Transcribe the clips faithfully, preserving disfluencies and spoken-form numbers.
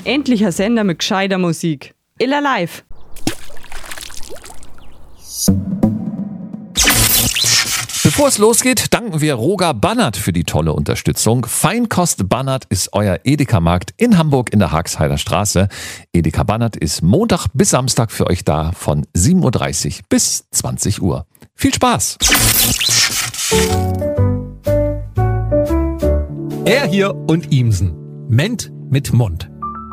Endlich ein Sender mit gescheiter Musik. Illa live. Bevor es losgeht, danken wir Roger Bannert für die tolle Unterstützung. Feinkost Bannert ist euer Edeka-Markt in Hamburg in der Haagheider Straße. Edeka Bannert ist Montag bis Samstag für euch da von sieben Uhr dreißig bis zwanzig Uhr. Viel Spaß! Er hier und Ihmsen. Ment mit Mund.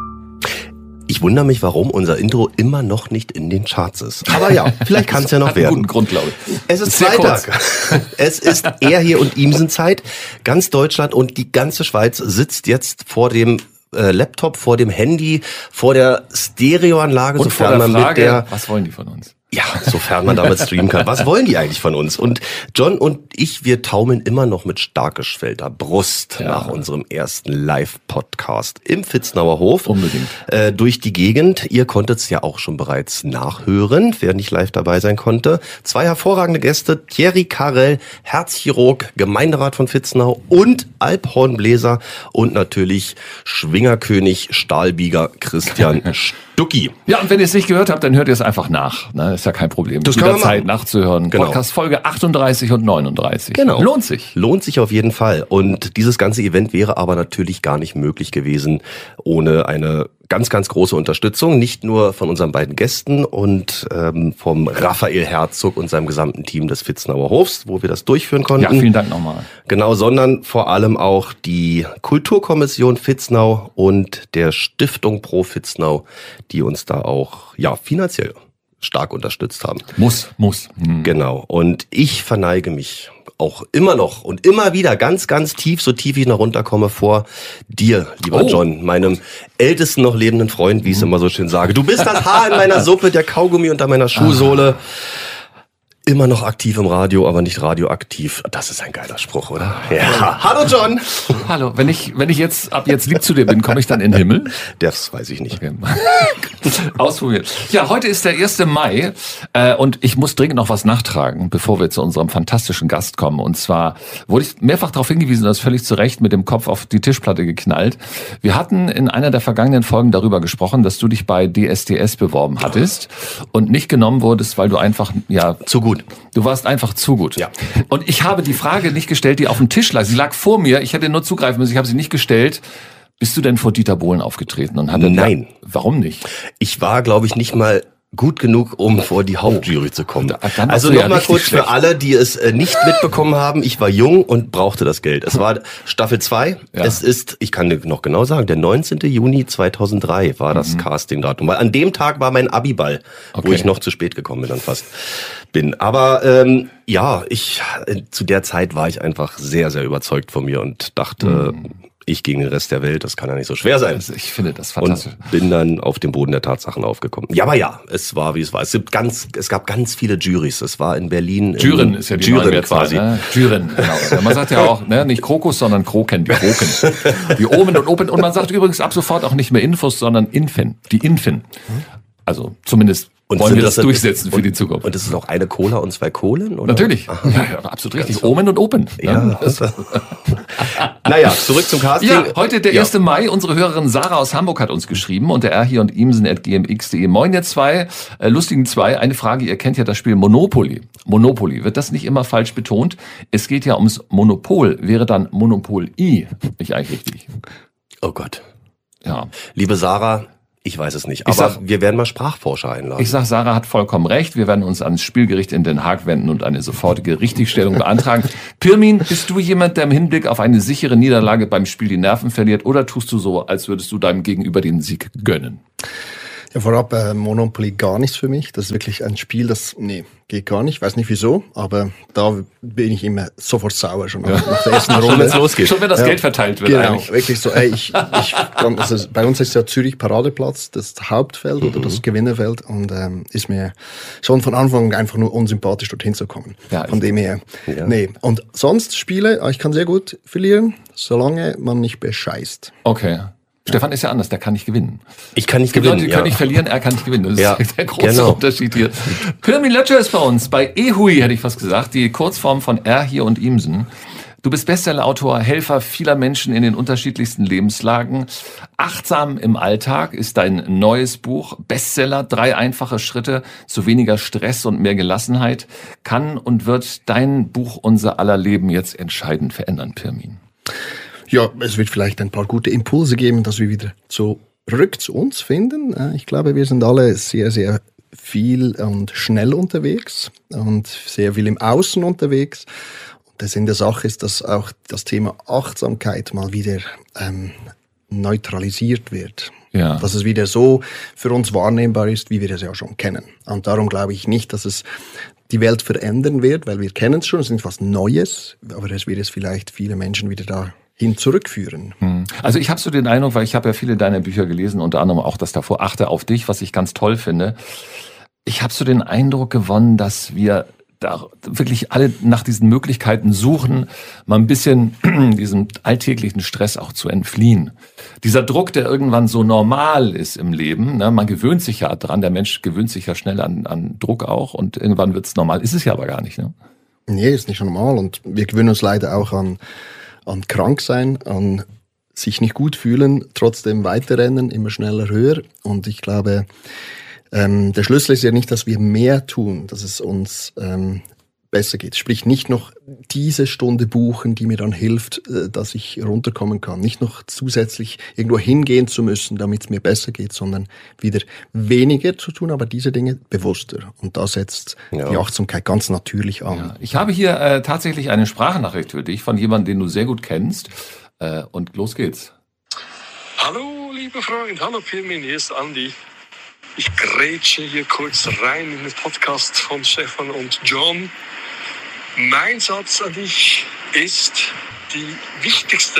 Ich wundere mich, warum unser Intro immer noch nicht in den Charts ist. Aber ja, vielleicht kann es ja noch Hat einen werden. guten Grund, glaube ich. Es ist Sehr Freitag. Es ist Er hier und Ihmsen Zeit. Ganz Deutschland und die ganze Schweiz sitzt jetzt vor dem äh, Laptop, vor dem Handy, vor der Stereoanlage, Und vor sofern der man Frage, mit der was wollen die von uns? Ja, sofern man damit streamen kann. Was wollen die eigentlich von uns? Und John und ich, wir taumeln immer noch mit starkgeschwellter Brust Ja. nach unserem ersten Live-Podcast im Vitznauer Hof. Unbedingt. Äh, durch die Gegend. Ihr konntet es ja auch schon bereits nachhören, wer nicht live dabei sein konnte. Zwei hervorragende Gäste, Thierry Karel, Herzchirurg, Gemeinderat von Vitznau und Alphornbläser und natürlich Schwingerkönig, Stahlbieger Christian Stucki. Ja, und wenn ihr es nicht gehört habt, dann hört ihr es einfach nach. Ne? Ist ja kein Problem. Das kann man Jederzeit machen. nachzuhören. Genau. Podcast Folge achtunddreißig und neununddreißig. Genau. Lohnt sich. Lohnt sich auf jeden Fall. Und dieses ganze Event wäre aber natürlich gar nicht möglich gewesen ohne eine ganz, ganz große Unterstützung. Nicht nur von unseren beiden Gästen und ähm, vom Raphael Herzog und seinem gesamten Team des Vitznauer Hofs, wo wir das durchführen konnten. Ja, vielen Dank nochmal. Genau, sondern vor allem auch die Kulturkommission Vitznau und der Stiftung Pro Vitznau, die uns da auch ja finanziell stark unterstützt haben. Muss, muss. Hm. Genau. Und ich verneige mich auch immer noch und immer wieder ganz, ganz tief, so tief ich noch runterkomme, vor dir, lieber Oh. John, meinem ältesten noch lebenden Freund, wie ich es immer so schön sage. Du bist das Haar in meiner Suppe, der Kaugummi unter meiner Schuhsohle. Immer noch aktiv im Radio, aber nicht radioaktiv. Das ist ein geiler Spruch, oder? Ja. Hallo John! Hallo, wenn ich, wenn ich jetzt ab jetzt lieb zu dir bin, komme ich dann in den Himmel? Das weiß ich nicht. Okay. Ausprobiert. Ja, heute ist der erste Mai äh, und ich muss dringend noch was nachtragen, bevor wir zu unserem fantastischen Gast kommen. Und zwar wurde ich mehrfach darauf hingewiesen, das völlig zu Recht mit dem Kopf auf die Tischplatte geknallt. Wir hatten in einer der vergangenen Folgen darüber gesprochen, dass du dich bei D S D S beworben hattest und nicht genommen wurdest, weil du einfach, ja... Zu gut. Du warst einfach zu gut. Ja. Und ich habe die Frage nicht gestellt, die auf dem Tisch lag. Sie lag vor mir, ich hätte nur zugreifen müssen, ich habe sie nicht gestellt. Bist du denn vor Dieter Bohlen aufgetreten? Und hatte Nein. Ja, warum nicht? Ich war, glaube ich, nicht mal gut genug, um vor die Hauptjury zu kommen. Da- dann warst Also du ja nochmal richtig kurz schlecht. für alle, die es äh, nicht mitbekommen haben. Ich war jung und brauchte das Geld. Es war Staffel zwei. Ja. Es ist, ich kann dir noch genau sagen, der neunzehnten Juni zweitausenddrei war das Casting-Datum. Weil an dem Tag war mein Abiball, wo Okay. ich noch zu spät gekommen bin, dann fast bin. Aber ähm, ja, ich äh, zu der Zeit war ich einfach sehr, sehr überzeugt von mir und dachte, ich gegen den Rest der Welt, das kann ja nicht so schwer sein. Also ich finde das Und fantastisch. bin dann auf den Boden der Tatsachen aufgekommen. Ja, aber ja, es war, wie es war. Es gibt ganz, es gab ganz viele Jurys. Es war in Berlin. Jüren ist ja die Jüren neue Mehrzahl, quasi. Ne? Jüren, genau. Ja, man sagt ja auch, ne, nicht Krokus, sondern Kroken, die Kroken. Die Omen und Open. Und man sagt übrigens ab sofort auch nicht mehr Infos, sondern Infin. Die Infin. Also zumindest Und wollen sind wir das, das- durchsetzen für und, die Zukunft. Und es ist auch eine Cola und zwei Kohlen, oder? Natürlich. Ja, ja, absolut richtig. Omen und Open. Ja. Ne? Naja, zurück zum Casting. Ja, heute der Ja. erste Mai. Unsere Hörerin Sarah aus Hamburg hat uns geschrieben unter r hier und imsen at g m x punkt de. Moin ihr zwei, äh, lustigen zwei. Eine Frage, ihr kennt ja das Spiel Monopoly. Monopoly, wird das nicht immer falsch betont? Es geht ja ums Monopol. Wäre dann Monopol-I nicht eigentlich richtig? Oh Gott. Ja. Liebe Sarah, ich weiß es nicht. Ich Aber sag- wir werden mal Sprachforscher einladen. Ich sag, Sarah hat vollkommen recht. Wir werden uns ans Spielgericht in Den Haag wenden und eine sofortige Richtigstellung beantragen. Pirmin, bist du jemand, der im Hinblick auf eine sichere Niederlage beim Spiel die Nerven verliert, oder tust du so, als würdest du deinem Gegenüber den Sieg gönnen? Ja, vorab, äh, Monopoly gar nichts für mich. Das ist wirklich ein Spiel, das, nee, geht gar nicht. Weiß nicht wieso, aber da bin ich immer sofort sauer, schon nach, nach der ersten Schon Runde. wenn's losgeht. Schon wenn das Ja. Geld verteilt wird Genau, eigentlich. wirklich so. Ey, ich, ich, also bei uns ist ja Zürich Paradeplatz, das Hauptfeld oder das Gewinnerfeld, und ähm, ist mir schon von Anfang an einfach nur unsympathisch, dorthin zu kommen. Ja, von ich- dem her. Ja. Nee. Und sonst Spiele, ich kann sehr gut verlieren, solange man nicht bescheißt. Okay. Stefan ist ja anders, der kann nicht gewinnen. Ich kann nicht Es gibt gewinnen. Leute, die ja. können nicht verlieren, er kann nicht gewinnen. Das Ja, ist der große genau. Unterschied hier. Pirmin Lötscher ist bei uns, bei Ehui hätte ich fast gesagt, die Kurzform von R hier und Imsen. Du bist Bestsellerautor, Helfer vieler Menschen in den unterschiedlichsten Lebenslagen. Achtsam im Alltag ist dein neues Buch. Bestseller, drei einfache Schritte zu weniger Stress und mehr Gelassenheit. Kann und wird dein Buch unser aller Leben jetzt entscheidend verändern, Pirmin? Ja, es wird vielleicht ein paar gute Impulse geben, dass wir wieder zurück zu uns finden. Ich glaube, wir sind alle sehr, sehr viel und schnell unterwegs und sehr viel im Außen unterwegs. Der Sinn der Sache ist, dass auch das Thema Achtsamkeit mal wieder ähm, neutralisiert wird. Ja. Dass es wieder so für uns wahrnehmbar ist, wie wir es ja schon kennen. Und darum glaube ich nicht, dass es die Welt verändern wird, weil wir kennen es schon, es ist etwas Neues, aber es wird es vielleicht viele Menschen wieder dahin zurückführen. Also ich habe so den Eindruck, weil ich habe ja viele deiner Bücher gelesen, unter anderem auch das davor, Achte auf dich, was ich ganz toll finde. Ich habe so den Eindruck gewonnen, dass wir da wirklich alle nach diesen Möglichkeiten suchen, mal ein bisschen diesem alltäglichen Stress auch zu entfliehen. Dieser Druck, der irgendwann so normal ist im Leben, ne, man gewöhnt sich ja dran, der Mensch gewöhnt sich ja schnell an, an Druck auch und irgendwann wird's normal. Ist es ja aber gar nicht, ne? Nee, ist nicht normal und wir gewöhnen uns leider auch an, an Kranksein, an sich nicht gut fühlen, trotzdem weiterrennen, immer schneller, höher und ich glaube, Ähm, der Schlüssel ist ja nicht, dass wir mehr tun, dass es uns ähm, besser geht. Sprich, nicht noch diese Stunde buchen, die mir dann hilft, äh, dass ich runterkommen kann. Nicht noch zusätzlich irgendwo hingehen zu müssen, damit es mir besser geht, sondern wieder weniger zu tun, aber diese Dinge bewusster. Und da setzt ja. die Achtsamkeit ganz natürlich an. Ja. Ich habe hier äh, tatsächlich eine Sprachnachricht für dich von jemandem, den du sehr gut kennst. Äh, und los geht's. Hallo, lieber Freund. Hallo, Pirmin. Hier ist Andi. Ich grätsche hier kurz rein in den Podcast von Stefan und John. Mein Satz an dich ist, die wichtigste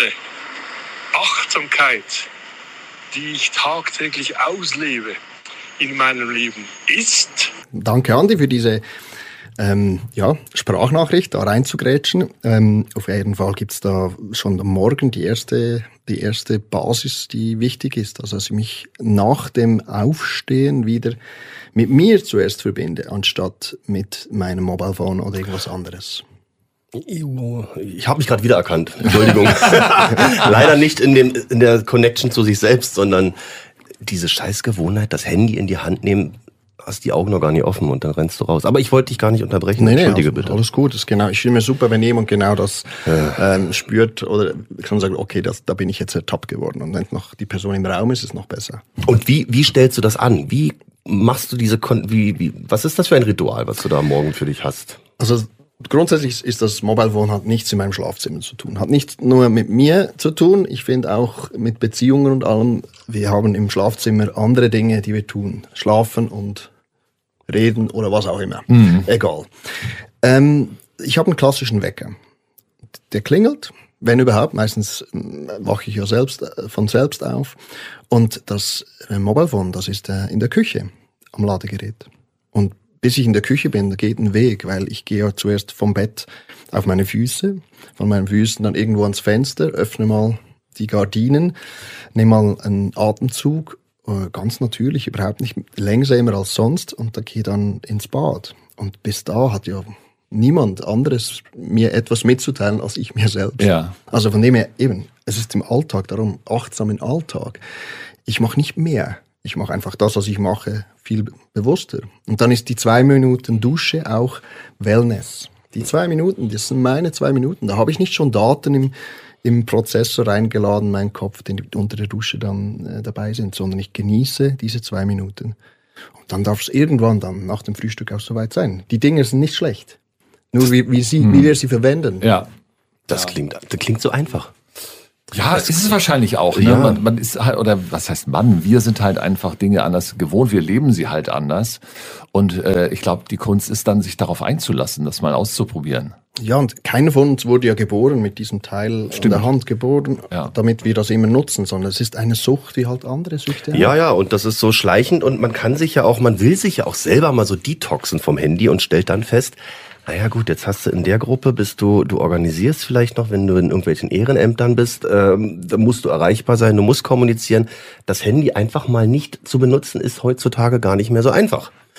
Achtsamkeit, die ich tagtäglich auslebe in meinem Leben, ist... Danke, Andi, für diese ähm, ja, Sprachnachricht, da reinzugrätschen. Ähm, auf jeden Fall gibt's da schon am Morgen die erste... die erste Basis, die wichtig ist, also dass ich mich nach dem Aufstehen wieder mit mir zuerst verbinde, anstatt mit meinem Mobile Phone oder irgendwas anderes. Ich habe mich gerade wiedererkannt, Entschuldigung. Leider nicht in, dem, in der Connection zu sich selbst, sondern diese Scheißgewohnheit, das Handy in die Hand nehmen, hast die Augen noch gar nicht offen und dann rennst du raus. Aber ich wollte dich gar nicht unterbrechen. Nee, nee, Entschuldige also, bitte. Alles gut, ist genau. Ich finde mir super, wenn jemand genau das ja. ähm, spürt oder kann sagen, okay, das, da bin ich jetzt ertappt geworden. Und wenn noch die Person im Raum ist, ist es noch besser. Und wie, wie stellst du das an? Wie machst du diese, Kon- wie, wie, was ist das für ein Ritual, was du da am Morgen für dich hast? Also grundsätzlich ist das Mobile Phone hat nichts in meinem Schlafzimmer zu tun. Hat nicht nur mit mir zu tun, ich finde auch mit Beziehungen und allem. Wir haben im Schlafzimmer andere Dinge, die wir tun. Schlafen und reden oder was auch immer. Mhm. Egal. Ähm, ich habe einen klassischen Wecker. Der klingelt, wenn überhaupt. Meistens wache ich ja selbst von selbst auf. Und das Mobile Phone, das ist in der Küche am Ladegerät. Und bis ich in der Küche bin, da geht ein Weg, weil ich gehe ja zuerst vom Bett auf meine Füße, von meinen Füßen dann irgendwo ans Fenster, öffne mal die Gardinen, nehme mal einen Atemzug, ganz natürlich, überhaupt nicht langsamer als sonst und da gehe ich dann ins Bad. Und bis da hat ja niemand anderes mir etwas mitzuteilen als ich mir selbst. Ja. Also von dem her eben, es ist im Alltag, darum achtsam im Alltag. Ich mache nicht mehr. Ich mache einfach das, was ich mache, viel bewusster. Und dann ist die zwei Minuten Dusche auch Wellness. Die zwei Minuten, das sind meine zwei Minuten. Da habe ich nicht schon Daten im im Prozessor reingeladen, mein Kopf, den unter der Dusche dann äh, dabei sind, sondern ich genieße diese zwei Minuten. Und dann darf es irgendwann dann nach dem Frühstück auch soweit sein. Die Dinge sind nicht schlecht. Nur wie, wie, sie, hm. wie wir sie verwenden. Ja. Das klingt, das klingt so einfach. Ja, das ist es wahrscheinlich auch. Ne? Ja. Man, man ist halt, oder was heißt man? Wir sind halt einfach Dinge anders gewohnt. Wir leben sie halt anders. Und äh, ich glaube, die Kunst ist dann, sich darauf einzulassen, das mal auszuprobieren. Ja, und keiner von uns wurde ja geboren mit diesem Teil Stimmt. in der Hand geboren, ja. damit wir das immer nutzen, sondern es ist eine Sucht wie halt andere Süchte. Ja, ja, und das ist so schleichend und man kann sich ja auch, man will sich ja auch selber mal so detoxen vom Handy und stellt dann fest, naja gut, jetzt hast du in der Gruppe, bist du, du organisierst vielleicht noch, wenn du in irgendwelchen Ehrenämtern bist, ähm, da musst du erreichbar sein, du musst kommunizieren. Das Handy einfach mal nicht zu benutzen, ist heutzutage gar nicht mehr so einfach.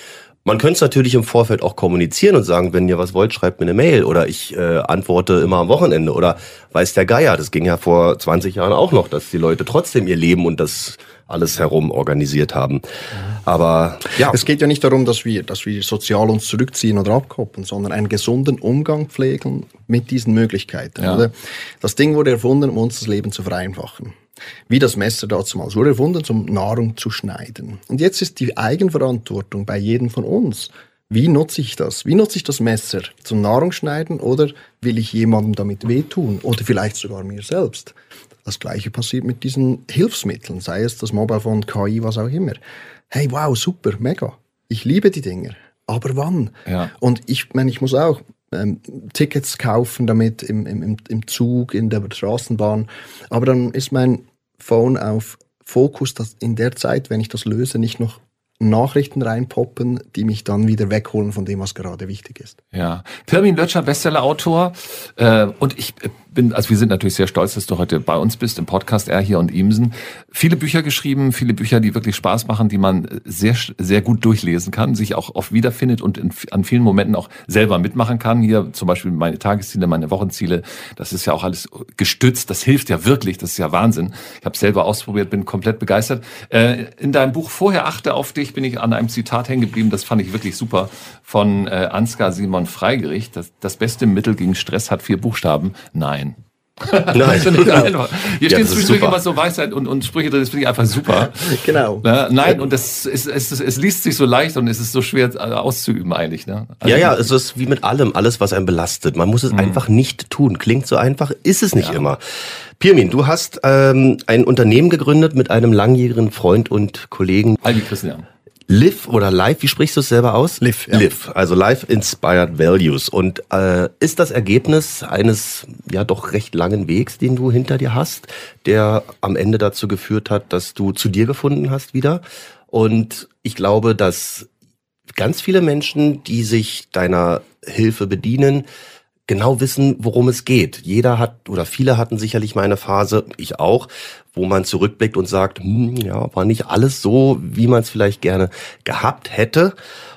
Man könnte es natürlich im Vorfeld auch kommunizieren und sagen, wenn ihr was wollt, schreibt mir eine Mail oder ich äh, antworte immer am Wochenende oder weiß der Geier. Das ging ja vor zwanzig Jahren auch noch, dass die Leute trotzdem ihr Leben und das alles herum organisiert haben. Aber ja. Es geht ja nicht darum, dass wir, dass wir sozial uns zurückziehen oder abkoppeln, sondern einen gesunden Umgang pflegen mit diesen Möglichkeiten. Ja. Oder? Das Ding wurde erfunden, um uns das Leben zu vereinfachen. Wie das Messer damals wurde erfunden, um Nahrung zu schneiden. Und jetzt ist die Eigenverantwortung bei jedem von uns. Wie nutze ich das? Wie nutze ich das Messer zum Nahrungsschneiden oder will ich jemandem damit wehtun? Oder vielleicht sogar mir selbst? Das Gleiche passiert mit diesen Hilfsmitteln, sei es das Mobilephone, K I, was auch immer. Hey, wow, super, mega. Ich liebe die Dinger. Aber wann? Ja. Und ich meine, ich muss auch ähm, Tickets kaufen damit im, im, im Zug, in der Straßenbahn. Aber dann ist mein Phone auf Fokus, dass in der Zeit, wenn ich das löse, nicht noch Nachrichten reinpoppen, die mich dann wieder wegholen von dem, was gerade wichtig ist. Ja, Pirmin Lötscher, Bestseller-Autor. Äh, und ich bin, also wir sind natürlich sehr stolz, dass du heute bei uns bist im Podcast Er hier und Imsen. Viele Bücher geschrieben, viele Bücher, die wirklich Spaß machen, die man sehr, sehr gut durchlesen kann, sich auch oft wiederfindet und in, an vielen Momenten auch selber mitmachen kann. Hier zum Beispiel meine Tagesziele, meine Wochenziele. Das ist ja auch alles gestützt. Das hilft ja wirklich. Das ist ja Wahnsinn. Ich habe es selber ausprobiert, bin komplett begeistert. Äh, in deinem Buch Vorher achte auf dich bin ich an einem Zitat hängen geblieben. Das fand ich wirklich super von äh, Ansgar Simon Freigericht. Das, das beste Mittel gegen Stress hat vier Buchstaben. Nein. Nein. Hier Ja, stehen das ist zwischendurch super. immer so Weisheit und, und Sprüche drin, das finde ich einfach super. Genau. Ne? Nein, und das ist, es, es liest sich so leicht und es ist so schwer auszuüben eigentlich. Ne? Also, Ja, ja, es ist wie mit allem, alles, was einen belastet. Man muss es einfach nicht tun. Klingt so einfach, ist es nicht Ja. immer. Pirmin, du hast ähm, ein Unternehmen gegründet mit einem langjährigen Freund und Kollegen. Aldi Christian. Live oder Live, wie sprichst du es selber aus? Live, ja. Live, also Live Inspired Values. Und äh, ist das Ergebnis eines ja doch recht langen Wegs, den du hinter dir hast, der am Ende dazu geführt hat, dass du zu dir gefunden hast wieder. Und ich glaube, dass ganz viele Menschen, die sich deiner Hilfe bedienen, genau wissen, worum es geht. Jeder hat oder viele hatten sicherlich mal eine Phase, ich auch, wo man zurückblickt und sagt, hm, ja, war nicht alles so, wie man es vielleicht gerne gehabt hätte.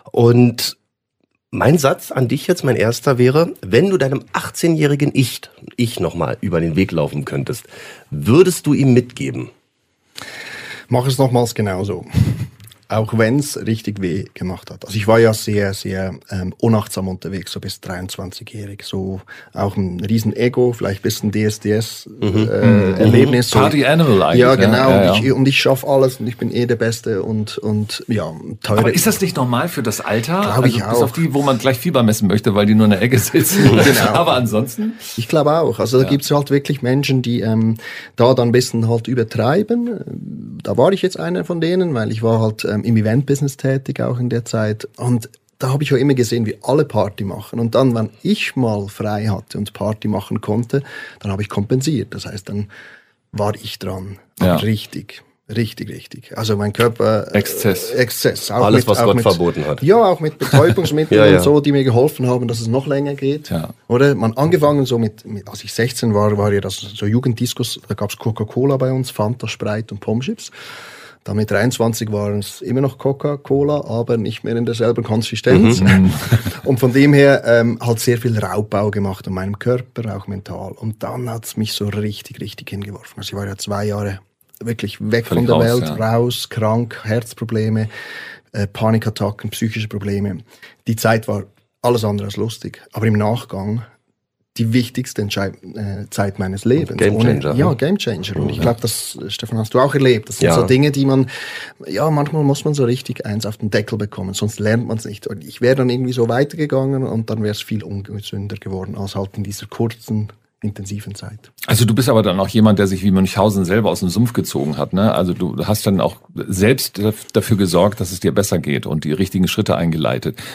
Und mein Satz an dich jetzt, mein erster wäre, wenn du deinem achtzehnjährigen Ich, ich nochmal über den Weg laufen könntest, würdest du ihm mitgeben? Mach es nochmals genauso. Auch wenn es richtig weh gemacht hat. Also ich war ja sehr, sehr ähm, unachtsam unterwegs, so bis dreiundzwanzigjährig. So auch ein riesen Ego, vielleicht ein bisschen D S D S-Erlebnis. Mhm. Party Animal eigentlich. Ja, genau. Ja, ja, ja. Und ich, und ich schaffe alles und ich bin eh der Beste und, und ja, teure. Aber ist das nicht normal für das Alter? Glaube ich also, bis auch. auf die, wo man gleich Fieber messen möchte, weil die nur in der Ecke sitzen. Genau. Aber ansonsten? Ich glaube auch. Also da Ja. gibt's halt wirklich Menschen, die ähm, da dann ein bisschen halt übertreiben. Da war ich jetzt einer von denen, weil ich war halt ähm, im Event-Business tätig auch in der Zeit. Und da habe ich auch immer gesehen, wie alle Party machen. Und dann, wenn ich mal frei hatte und Party machen konnte, dann habe ich kompensiert. Das heißt, dann war ich dran. Aber Ja. richtig. Richtig, richtig. Also mein Körper... äh, Exzess. Exzess. Auch Alles, mit, was auch Gott mit, verboten hat. Ja, auch mit Betäubungsmitteln Ja, ja. und so, die mir geholfen haben, dass es noch länger geht. Ja. Oder man angefangen so mit, mit, als ich sechzehn war, war ja das so Jugenddiskus, da gab's Coca-Cola bei uns, Fanta, Sprite und Pommes-Chips. Dann mit dreiundzwanzig waren es immer noch Coca-Cola, aber nicht mehr in derselben Konsistenz. Mhm. Und von dem her ähm, halt sehr viel Raubbau gemacht an meinem Körper, auch mental. Und dann hat's mich so richtig, richtig hingeworfen. Also ich war ja zwei Jahre wirklich weg Völlig von der raus, Welt, ja. raus, krank, Herzprobleme, äh, Panikattacken, psychische Probleme. Die Zeit war alles andere als lustig. Aber im Nachgang die wichtigste Entscheid äh, Zeit meines Lebens. Game Changer, Ohne, ja, ne? Game Changer. Und ich glaube, das, Stefan, hast du auch erlebt. Das sind Ja. so Dinge, die man, ja, manchmal muss man so richtig eins auf den Deckel bekommen, sonst lernt man es nicht. Und ich wäre dann irgendwie so weitergegangen und dann wäre es viel ungesünder geworden, als halt in dieser kurzen, intensiven Zeit. Also du bist aber dann auch jemand, der sich wie Münchhausen selber aus dem Sumpf gezogen hat, ne? Also du hast dann auch selbst dafür gesorgt, dass es dir besser geht und die richtigen Schritte eingeleitet.